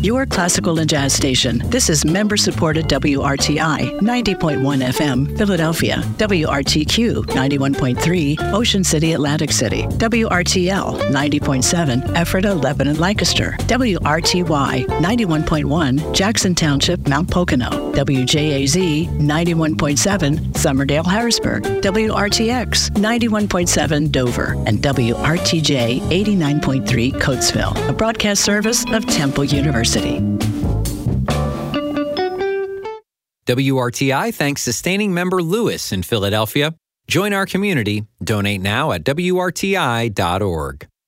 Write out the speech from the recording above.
your classical and jazz station. This is member-supported WRTI 90.1 FM, Philadelphia, WRTQ 91.3, Ocean City, Atlantic City, WRTL 90.7, Ephrata, Lebanon, Lancaster, WRTY 91.1, Jackson Township, Mount Pocono, WJAZ 91.7, Summerdale, Harrisburg, WRTX 91.7, Dover, and WRTJ 89.3, Coatesville, a broadcast service of Temple University. WRTI thanks sustaining member Lewis in Philadelphia. Join our community. Donate now at WRTI.org.